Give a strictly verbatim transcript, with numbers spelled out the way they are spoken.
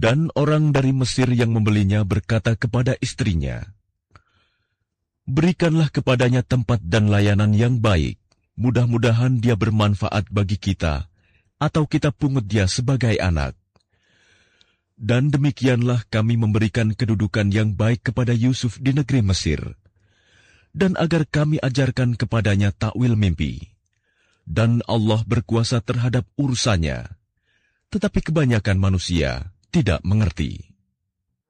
Dan orang dari Mesir yang membelinya berkata kepada istrinya, "Berikanlah kepadanya tempat dan layanan yang baik. Mudah-mudahan dia bermanfaat bagi kita, atau kita pungut dia sebagai anak." Dan demikianlah kami memberikan kedudukan yang baik kepada Yusuf di negeri Mesir, dan agar kami ajarkan kepadanya takwil mimpi. Dan Allah berkuasa terhadap urusannya, tetapi kebanyakan manusia tidak mengerti.